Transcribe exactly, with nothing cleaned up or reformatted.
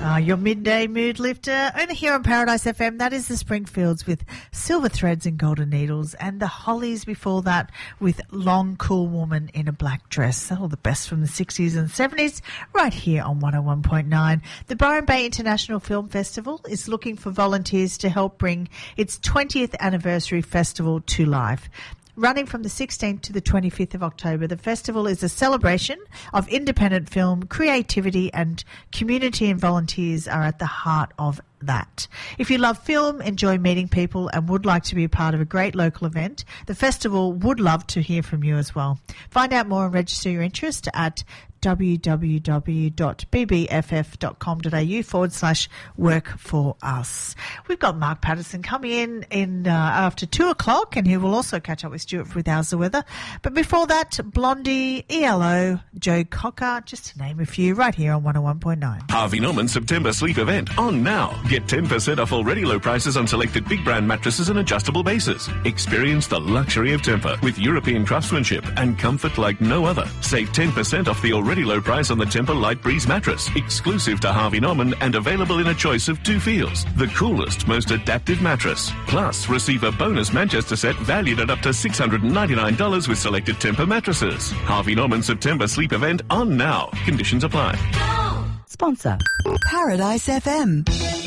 Uh, your midday mood lifter, only here on Paradise F M. That is the Springfields with Silver Threads and Golden Needles, and the Hollies before that with Long Cool Woman in a Black Dress. All the best from the sixties and seventies right here on one oh one point nine. The Byron Bay International Film Festival is looking for volunteers to help bring its twentieth anniversary festival to life. Running from the sixteenth to the twenty-fifth of October, the festival is a celebration of independent film, creativity, and community, and volunteers are at the heart of that. If you love film, enjoy meeting people, and would like to be a part of a great local event, the festival would love to hear from you as well. Find out more and register your interest at www.bbff.com.au forward slash work for us. We've got Mark Patterson coming in in uh, after two o'clock, and he will also catch up with Stuart with How's the Weather. But before that, Blondie, E L O, Joe Cocker, just to name a few, right here on one oh one point nine. Harvey Norman September Sleep Event on now. Get ten percent off already low prices on selected big brand mattresses and adjustable bases. Experience the luxury of Tempur with European craftsmanship and comfort like no other. Save ten percent off the already low price on the Tempur Light Breeze mattress, exclusive to Harvey Norman and available in a choice of two feels. The coolest, most adaptive mattress. Plus, receive a bonus Manchester set valued at up to six hundred ninety-nine dollars with selected Tempur mattresses. Harvey Norman September Sleep Event on now. Conditions apply. Sponsor Paradise F M.